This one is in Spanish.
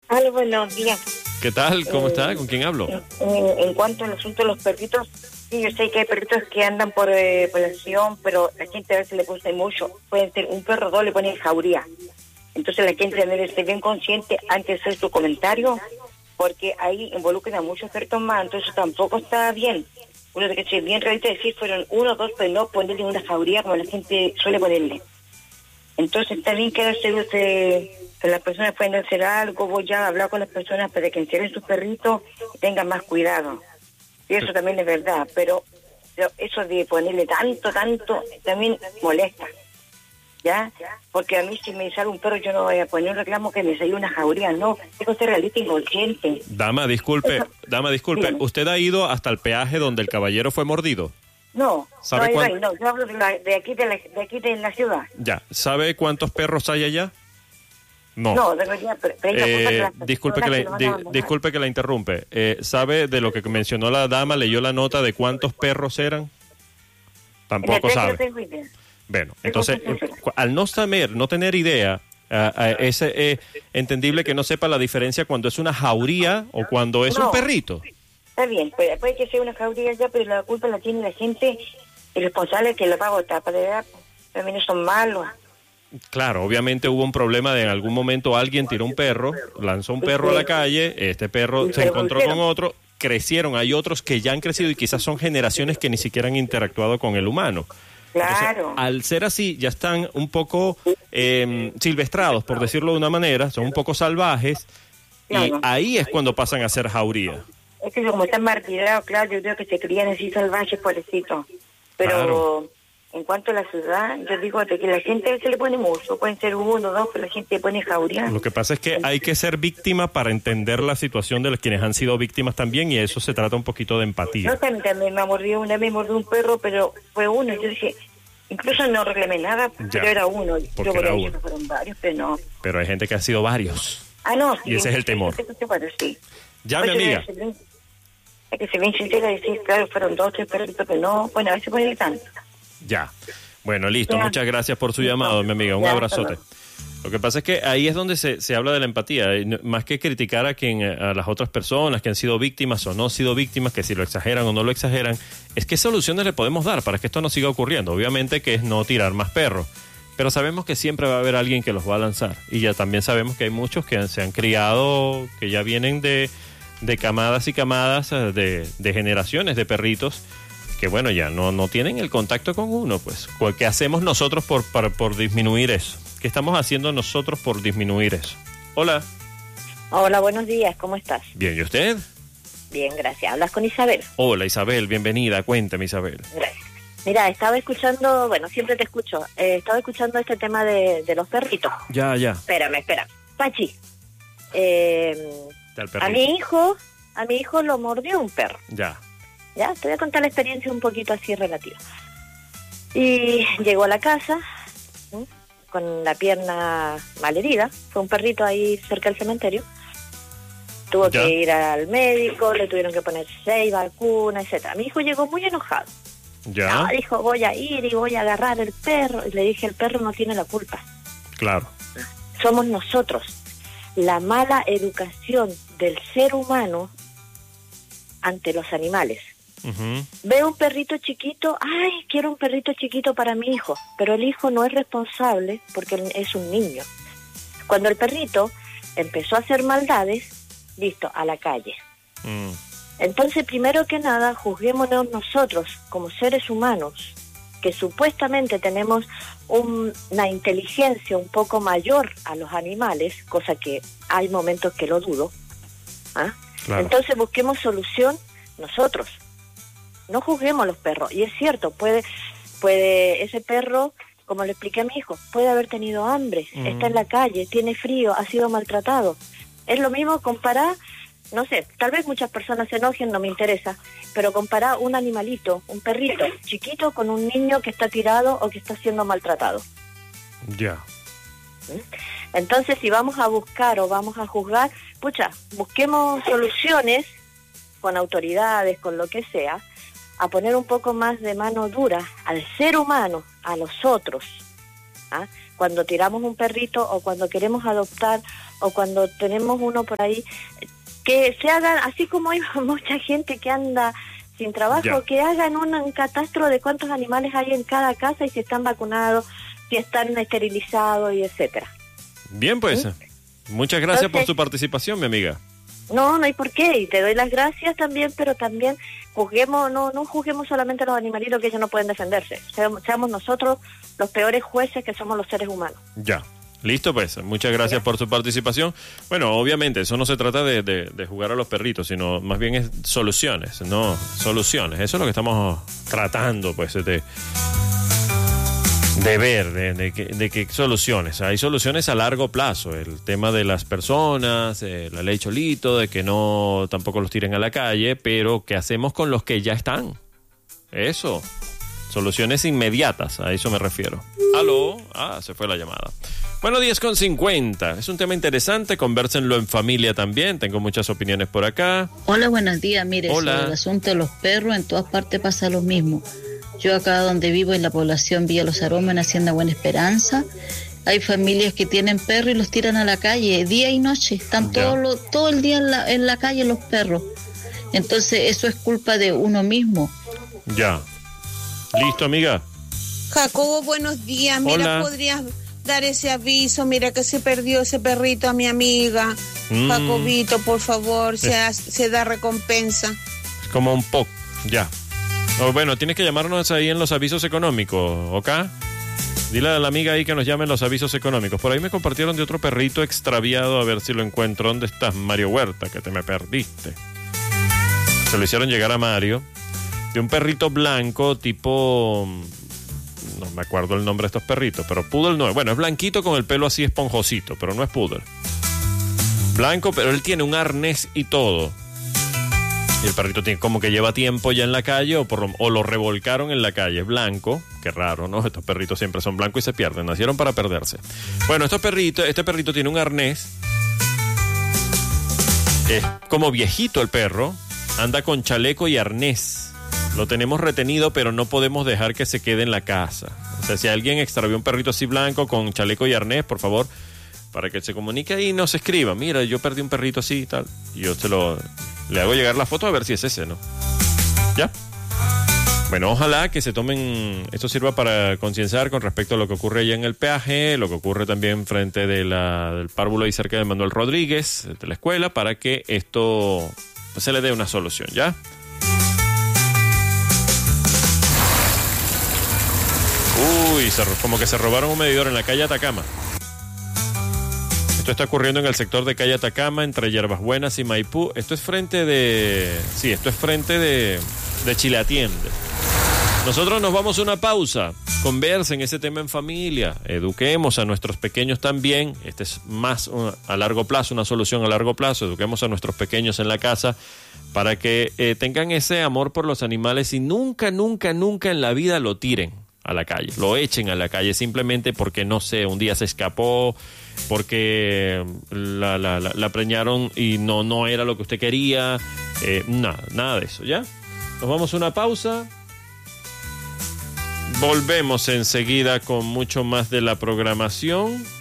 Hola, buenos días. ¿Qué tal? ¿Cómo está? ¿Con quién hablo? En cuanto al asunto de los perritos, sí, yo sé que hay perritos que andan por población, pero la gente a veces le gusta mucho. Pueden ser un perro, dos le ponen jauría. Entonces la gente debe ser bien consciente antes de hacer su comentario, porque ahí involucran a muchos perritos más, entonces tampoco está bien. Uno tiene que ser bien realista y decir fueron uno o dos, pero no ponerle una jauría como la gente suele ponerle. Entonces está bien que las personas pueden hacer algo, voy a hablar con las personas para que encierren sus perritos y tengan más cuidado. Y eso también es verdad, pero eso de ponerle tanto, también molesta, ¿ya? Porque a mí si me sale un perro yo no voy a poner un reclamo que me salió una jauría, no, tengo que ser realista y consciente. Dama, disculpe, Dígame. ¿usted ha ido hasta el peaje donde el caballero fue mordido? No, ¿Sabe no, yo hablo de aquí de la ciudad. Ya, ¿sabe cuántos perros hay allá? No. No, debería, Disculpe que la interrumpe. ¿Sabe de lo que mencionó la dama? ¿Leyó la nota de cuántos perros eran? Tampoco sabe. Bueno, entonces, al no tener idea, es entendible que no sepa la diferencia cuando es una jauría o cuando es un perrito. Está bien, puede que sea una jauría ya, pero la culpa la tiene la gente irresponsable que lo va a botar para edad. También son malos. Claro, obviamente hubo un problema de en algún momento alguien tiró un perro, lanzó un perro a la calle, este perro se encontró con otro, crecieron, hay otros que ya han crecido y quizás son generaciones que ni siquiera han interactuado con el humano. Claro. Entonces, al ser así, ya están un poco silvestrados, por decirlo de una manera, son un poco salvajes, y ahí es cuando pasan a ser jauría. Es que como están martirados, claro, yo creo que se crían así salvajes, pobrecitos. Pero claro. En cuanto a la ciudad, yo digo de que la gente se le pone mucho, pueden ser uno o dos, pero la gente pone jauría. Lo que pasa es que hay que ser víctima para entender la situación de los quienes han sido víctimas también, y eso se trata un poquito de empatía. No, también me mordió un perro, pero fue uno. Yo dije, incluso no reclamé nada, pero era uno. Yo era uno. Que fueron varios, pero no. Pero hay gente que ha sido varios. No, sí. Y ese es el temor. Sí. Ya, mi amiga. Hay que ser bien sincera y decir, claro, fueron 2 o 3 perritos, pero no, bueno, a veces ponen tanto. Ya. Bueno, listo. Muchas gracias por su llamado, mi amiga. Un abrazote. Lo que pasa es que ahí es donde se habla de la empatía. Más que criticar a las otras personas que han sido víctimas o no sido víctimas, que si lo exageran o no lo exageran, es qué soluciones le podemos dar para que esto no siga ocurriendo. Obviamente que es no tirar más perros, pero sabemos que siempre va a haber alguien que los va a lanzar. Y ya también sabemos que hay muchos que se han criado, que ya vienen de camadas y camadas, de generaciones de perritos, que bueno, ya no tienen el contacto con uno, pues. ¿Qué hacemos nosotros por disminuir eso? ¿Qué estamos haciendo nosotros por disminuir eso? Hola. Hola, buenos días, ¿cómo estás? Bien, ¿y usted? Bien, gracias. ¿Hablas con Isabel? Hola, Isabel, bienvenida, cuéntame, Isabel. Gracias. Mira, estaba escuchando, bueno, siempre te escucho, estaba escuchando este tema de los perritos. Ya. Espérame. Pachi, a mi hijo lo mordió un perro. Ya, te voy a contar la experiencia un poquito así relativa. Y llegó a la casa, ¿sí?, con la pierna malherida. Fue un perrito ahí cerca del cementerio. Tuvo que ir al médico, le tuvieron que poner 6 vacunas, etcétera. Mi hijo llegó muy enojado. Dijo, voy a ir y voy a agarrar el perro. Y le dije, el perro no tiene la culpa. Claro. Somos nosotros. La mala educación del ser humano ante los animales. Uh-huh. Veo un perrito chiquito, quiero un perrito chiquito para mi hijo, pero el hijo no es responsable porque es un niño. Cuando el perrito empezó a hacer maldades, listo, a la calle. Entonces, primero que nada, juzguémonos nosotros como seres humanos, que supuestamente tenemos una inteligencia un poco mayor a los animales, cosa que hay momentos que lo dudo. Claro. Entonces busquemos solución nosotros. No juzguemos a los perros. Y es cierto, puede ese perro, como le expliqué a mi hijo, puede haber tenido hambre, está en la calle, tiene frío, ha sido maltratado. Es lo mismo comparar, no sé, tal vez muchas personas se enojen, no me interesa, pero comparar un animalito, un perrito chiquito con un niño que está tirado o que está siendo maltratado. Ya. Entonces, si vamos a buscar o vamos a juzgar, busquemos soluciones con autoridades, con lo que sea, a poner un poco más de mano dura al ser humano, a los otros. cuando tiramos un perrito o cuando queremos adoptar o cuando tenemos uno por ahí, que se hagan, así como hay mucha gente que anda sin trabajo, que hagan un catastro de cuántos animales hay en cada casa y si están vacunados, si están esterilizados y etcétera. Bien, pues, muchas gracias por su participación, mi amiga. No hay por qué, y te doy las gracias también, pero también juzguemos, no juzguemos solamente a los animalitos que ellos no pueden defenderse. Seamos nosotros los peores jueces que somos los seres humanos. Ya. Listo, pues. Muchas gracias por su participación. Bueno, obviamente, eso no se trata de jugar a los perritos, sino más bien es soluciones, ¿no? Soluciones. Eso es lo que estamos tratando, pues, de ver, de qué soluciones. Hay soluciones a largo plazo. El tema de las personas, la ley Cholito, de que no tampoco los tiren a la calle, pero ¿qué hacemos con los que ya están? Eso. Soluciones inmediatas, a eso me refiero. ¿Aló? Se fue la llamada. Bueno, 10:50. Es un tema interesante, convérsenlo en familia también. Tengo muchas opiniones por acá. Hola, buenos días. Mire, Hola. sobre el asunto de los perros, en todas partes pasa lo mismo. Yo acá donde vivo, en la población Villa Los Aromas, en Hacienda Buena Esperanza, hay familias que tienen perros y los tiran a la calle, día y noche. Están todo el día en la calle los perros. Entonces, eso es culpa de uno mismo. Ya. ¿Listo, amiga? Jacobo, buenos días. Mira, Hola. podrías dar ese aviso. Mira que se perdió ese perrito a mi amiga. Jacobito, por favor, se da recompensa. Es como un poco. Ya. Bueno, tienes que llamarnos ahí en los avisos económicos, ¿ok? Dile a la amiga ahí que nos llamen los avisos económicos. Por ahí me compartieron de otro perrito extraviado, a ver si lo encuentro. ¿Dónde estás, Mario Huerta? Que te me perdiste. Se lo hicieron llegar a Mario. De un perrito blanco tipo... No me acuerdo el nombre de estos perritos, pero poodle no es. Bueno, es blanquito con el pelo así esponjosito, pero no es poodle. Blanco, pero él tiene un arnés y todo. Y el perrito tiene como que lleva tiempo ya en la calle o lo revolcaron en la calle. Es blanco. Qué raro, ¿no? Estos perritos siempre son blancos y se pierden. Nacieron para perderse. Bueno, este perrito tiene un arnés. Es como viejito el perro. Anda con chaleco y arnés. Lo tenemos retenido, pero no podemos dejar que se quede en la casa. O sea, si alguien extravió un perrito así blanco con chaleco y arnés, por favor, para que se comunique ahí y nos escriba. Mira, yo perdí un perrito así y tal. Y yo le hago llegar la foto a ver si es ese, ¿no? ¿Ya? Bueno, ojalá que se tomen... Esto sirva para concienciar con respecto a lo que ocurre allá en el peaje, lo que ocurre también frente del párvulo ahí cerca de Manuel Rodríguez, de la escuela, para que esto pues, se le dé una solución, ¿ya? Uy, como que se robaron un medidor en la calle Atacama. Esto está ocurriendo en el sector de calle Atacama, entre Hierbas Buenas y Maipú. Esto es frente de Chile Atiende. Nosotros nos vamos a una pausa. Conversen ese tema en familia. Eduquemos a nuestros pequeños también. Este es más a largo plazo, una solución a largo plazo. Eduquemos a nuestros pequeños en la casa para que tengan ese amor por los animales y nunca, nunca, nunca en la vida lo tiren a la calle, lo echen a la calle simplemente porque, no sé, un día se escapó, porque la preñaron y no era lo que usted quería, nada de eso, ¿ya? Nos vamos a una pausa, volvemos enseguida con mucho más de la programación.